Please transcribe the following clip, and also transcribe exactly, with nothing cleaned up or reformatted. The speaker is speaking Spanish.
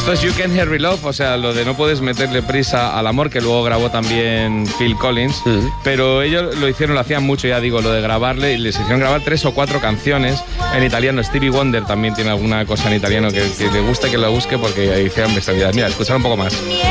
Esto es You Can't Hurry Love, o sea, lo de no puedes meterle prisa al amor, que luego grabó también Phil Collins, uh-huh. pero ellos lo hicieron, lo hacían mucho, ya digo, lo de grabarle, y les hicieron grabar tres o cuatro canciones en italiano. Stevie Wonder también tiene alguna cosa en italiano que, que le gusta que lo busque porque hicieron bestialidad. Mira, escuchar un poco más.